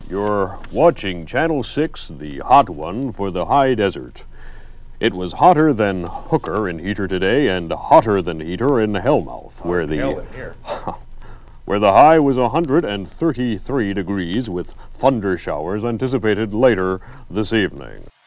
You're watching Channel 6, the hot one for the high desert. It was hotter than Hooker in Heater today and hotter than Heater in Hellmouth, where the high was 133 degrees with thunder showers anticipated later this evening.